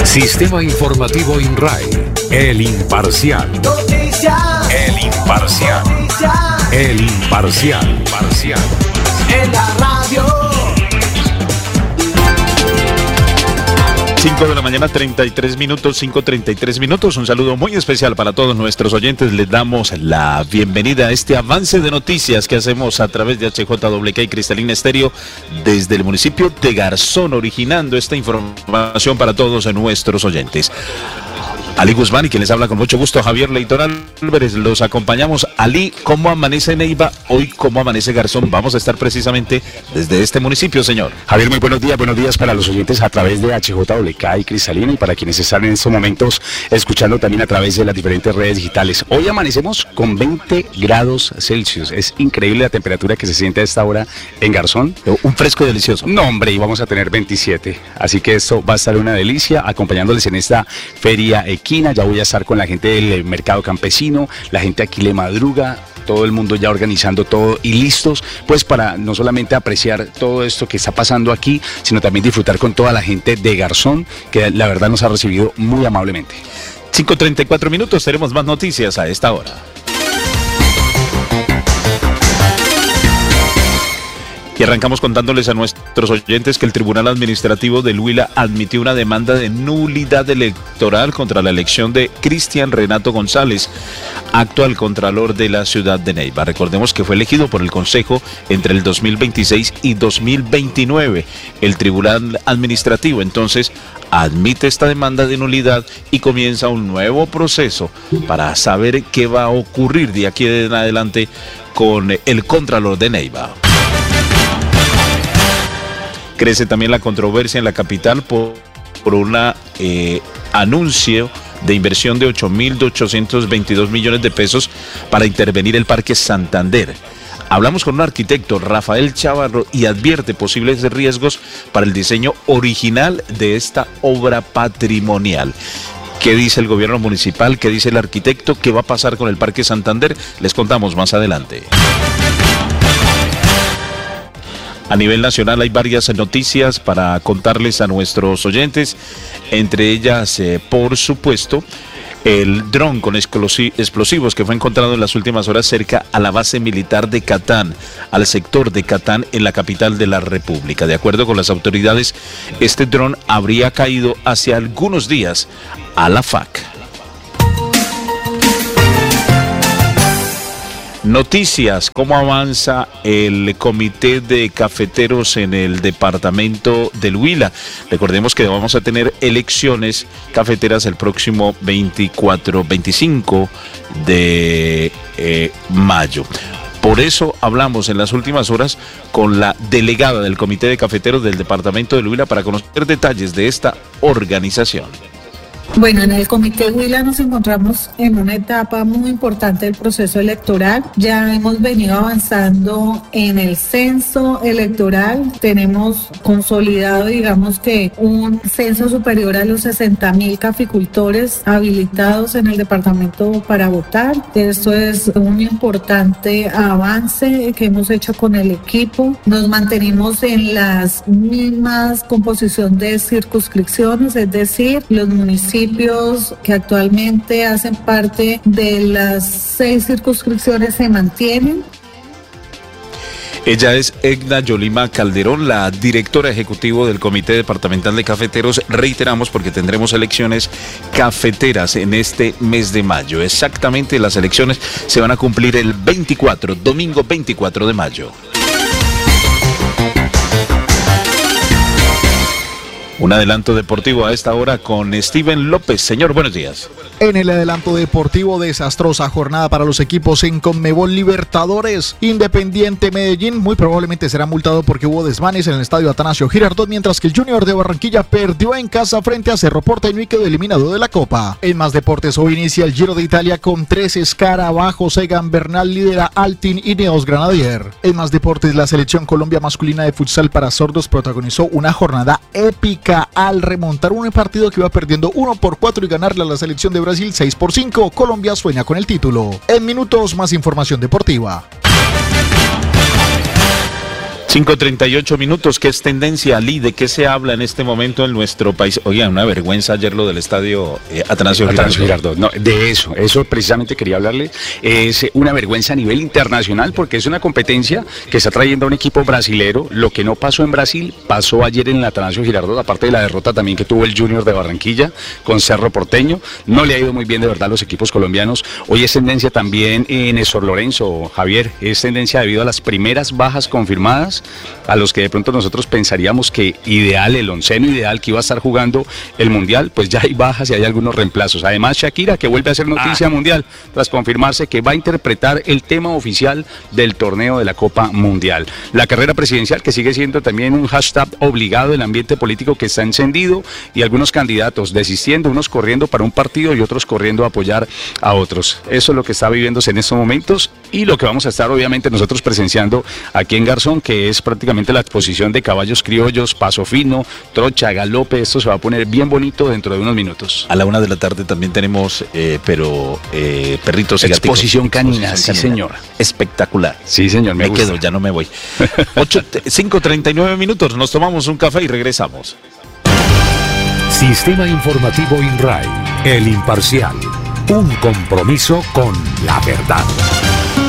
Sistema Informativo INRAE, El Imparcial. Noticias. El Imparcial. Noticias. El Imparcial. En la radio. 5 de la mañana, 33 minutos, 5:33 minutos. Un saludo muy especial para todos nuestros oyentes. Les damos la bienvenida a este avance de noticias que hacemos a través de HJWK y Cristalina Estéreo desde el municipio de Garzón, originando esta información para todos nuestros oyentes. Ali Guzmán y quien les habla con mucho gusto, Javier Leitor Álvarez, los acompañamos. Ali, ¿cómo amanece Neiva? Hoy, ¿cómo amanece Garzón? Vamos a estar precisamente desde este municipio, señor. Javier, muy buenos días para los oyentes a través de HJWK y Cristalina y para quienes están en estos momentos escuchando también a través de las diferentes redes digitales. Hoy amanecemos con 20 grados Celsius, es increíble la temperatura que se siente a esta hora en Garzón. Un fresco delicioso. No, hombre, y vamos a tener 27, así que esto va a estar una delicia, acompañándoles en esta feria equina. Ya voy a estar con la gente del mercado campesino, la gente aquí le madruga, todo el mundo ya organizando todo y listos, pues para no solamente apreciar todo esto que está pasando aquí, sino también disfrutar con toda la gente de Garzón, que la verdad nos ha recibido muy amablemente. 5:34 minutos, tenemos más noticias a esta hora. Y arrancamos contándoles a nuestros oyentes que el Tribunal Administrativo del Huila admitió una demanda de nulidad electoral contra la elección de Cristian Renato González, actual contralor de la ciudad de Neiva. Recordemos que fue elegido por el Consejo entre el 2026 y 2029. El Tribunal Administrativo entonces admite esta demanda de nulidad y comienza un nuevo proceso para saber qué va a ocurrir de aquí en adelante con el contralor de Neiva. Crece también la controversia en la capital por un anuncio de inversión de 8.822 millones de pesos para intervenir el Parque Santander. Hablamos con un arquitecto, Rafael Chavarro, y advierte posibles riesgos para el diseño original de esta obra patrimonial. ¿Qué dice el gobierno municipal? ¿Qué dice el arquitecto? ¿Qué va a pasar con el Parque Santander? Les contamos más adelante. A nivel nacional hay varias noticias para contarles a nuestros oyentes, entre ellas, por supuesto, el dron con explosivos que fue encontrado en las últimas horas cerca a la base militar de Catán, al sector de Catán en la capital de la República. De acuerdo con las autoridades, este dron habría caído hace algunos días a la FAC. Noticias, ¿cómo avanza el comité de cafeteros en el departamento del Huila? Recordemos que vamos a tener elecciones cafeteras el próximo 25 de mayo. Por eso hablamos en las últimas horas con la delegada del comité de cafeteros del departamento del Huila para conocer detalles de esta organización. Bueno, en el Comité Huila nos encontramos en una etapa muy importante del proceso electoral. Ya hemos venido avanzando en el censo electoral. Tenemos consolidado, digamos que un censo superior a los 60.000 caficultores habilitados en el departamento para votar. Esto es un importante avance que hemos hecho con el equipo. Nos mantenemos en las mismas composición de circunscripciones, es decir, los municipios que actualmente hacen parte de las 6 circunscripciones se mantienen. Ella es Edna Yolima Calderón, la directora ejecutiva del Comité Departamental de Cafeteros. Reiteramos porque tendremos elecciones cafeteras en este mes de mayo. Exactamente, las elecciones se van a cumplir el domingo 24 de mayo. Un adelanto deportivo a esta hora con Steven López. Señor, buenos días. En el adelanto deportivo, desastrosa jornada para los equipos en Conmebol Libertadores. Independiente Medellín muy probablemente será multado porque hubo desmanes en el estadio Atanasio Girardot, mientras que el Junior de Barranquilla perdió en casa frente a Cerro Porteño y quedó eliminado de la Copa. En más deportes, hoy inicia el Giro de Italia con 3 escarabajos. Egan Bernal lidera Altin y Neos Granadier. En más deportes, la selección Colombia masculina de futsal para sordos protagonizó una jornada épica al remontar un partido que iba perdiendo 1-4 y ganarle a la selección de Brasil 6-5. Colombia sueña con el título. En minutos, más información deportiva. 5:38 minutos. ¿Qué es tendencia, Ali? ¿De qué se habla en este momento en nuestro país? Oiga, una vergüenza ayer lo del estadio Atanasio Girardot. No, de eso precisamente quería hablarle. Es una vergüenza a nivel internacional porque es una competencia que está trayendo a un equipo brasilero. Lo que no pasó en Brasil pasó ayer en el Atanasio Girardot, aparte de la derrota también que tuvo el Junior de Barranquilla con Cerro Porteño. No le ha ido muy bien de verdad a los equipos colombianos. Hoy es tendencia también en Néstor Lorenzo, Javier. Es tendencia debido a las primeras bajas confirmadas, a los que de pronto nosotros pensaríamos que ideal, el onceno ideal que iba a estar jugando el Mundial, pues ya hay bajas y hay algunos reemplazos. Además, Shakira, que vuelve a ser noticia mundial, tras confirmarse que va a interpretar el tema oficial del torneo de la Copa Mundial. La carrera presidencial, que sigue siendo también un hashtag obligado, el ambiente político que está encendido, y algunos candidatos desistiendo, unos corriendo para un partido y otros corriendo a apoyar a otros. Eso es lo que está viviéndose en estos momentos y lo que vamos a estar obviamente nosotros presenciando aquí en Garzón, que es prácticamente la exposición de caballos criollos, paso fino, trocha, galope. Esto se va a poner bien bonito dentro de unos minutos. A la 1 de la tarde también tenemos, perritos y gaticos. Exposición canina, sí señor. Espectacular. Sí señor, me gusta. Quedo, ya no me voy. 5:39 minutos, nos tomamos un café y regresamos. Sistema Informativo INRAE, El Imparcial, un compromiso con la verdad.